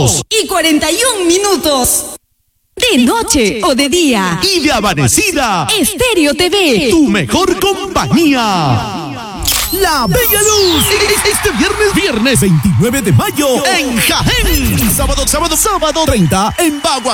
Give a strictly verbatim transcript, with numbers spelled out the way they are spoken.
dos y cuarenta y un minutos. De noche o de día. Y de amanecida. Estéreo T V. Tu mejor compañía. La Bella Luz. Este viernes, viernes veintinueve de mayo en Jaén. Sábado, sábado, sábado treinta en Bagua.